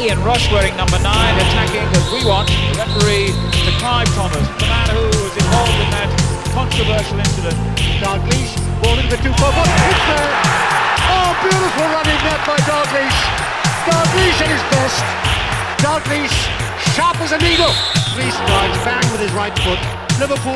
Ian Rush wearing number 9, attacking as we want. The referee to Clive Thomas, the man who was involved in that controversial incident. Dalglish, ball into the 2-4, it's there! Oh, beautiful running net by Dalglish! Dalglish at his best! Dalglish, sharp as a needle! Dalglish drives bang with his right foot. Liverpool